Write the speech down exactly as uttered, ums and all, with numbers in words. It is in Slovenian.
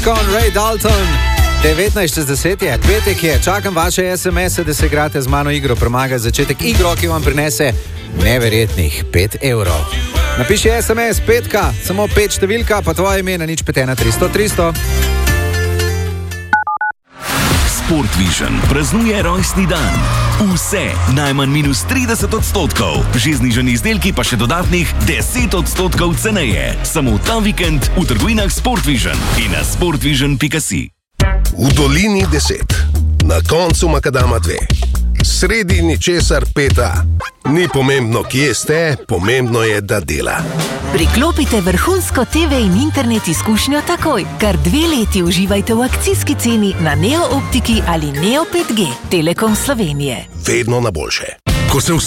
Disco on Ray Dalton. devetnajst čez deset je, petek je, čakam vaše es em ese, da se igrate z mano igro, premaga začetek igro, ki vam prinese neverjetnih pet evrov. Napiši es em es petka, samo pet številka, pa tvoje ime na nič pet ena tristo tristo. Sportvision praznuje rojstni dan. Vse najmanj minus trideset odstotkov, že znižani izdelki pa še dodatnih deset odstotkov ceneje. Samo ta vikend v trgovinah Sportvision in na sportvision pika si. V dolini deset, na koncu makadama dve, sredi ničesar peta. Ni pomembno, kje ste, pomembno je, da dela. Priklopite vrhunsko te ve in internet izkušnjo takoj. Kar dve leti uživajte v akcijski ceni na Neo Optiki ali Neo pet G. Telekom Slovenije. Vedno na boljše. Ko se